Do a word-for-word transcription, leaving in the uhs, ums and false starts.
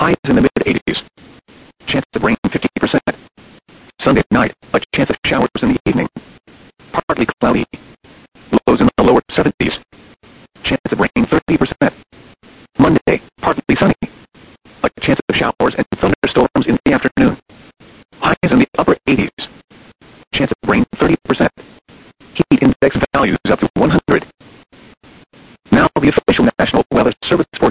Highs in the mid-eighties. Chance of rain fifty percent. Sunday night, a chance of showers in the evening. Partly cloudy. Lows in the lower seventies. Chance of rain thirty percent. Monday, partly sunny. A chance of showers and thunderstorms in the afternoon. Highs in the upper eighties. Chance of rain thirty percent. Heat index values up to one hundred. Now the official National Weather Service for